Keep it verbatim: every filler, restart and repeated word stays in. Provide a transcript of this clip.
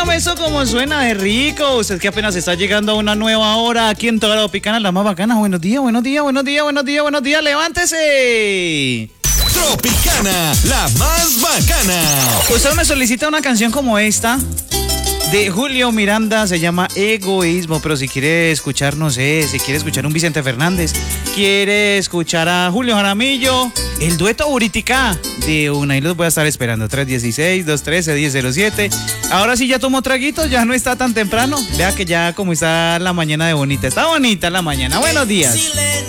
Óigame eso como suena de rico. Usted que apenas está llegando a una nueva hora aquí en Tropicana, la más bacana. Buenos días, buenos días, buenos días, buenos días, buenos días. Levántese. Tropicana, la más bacana. Usted me solicita una canción como esta de Julio Miranda, se llama Egoísmo, pero si quiere escuchar, no sé, si quiere escuchar un Vicente Fernández, quiere escuchar a Julio Jaramillo, el dueto Buritica, de una, y los voy a estar esperando, tres uno seis, dos uno tres, uno cero cero siete. Ahora sí ya tomó traguitos, ya no está tan temprano, vea que ya como está la mañana de bonita, está bonita la mañana, buenos días.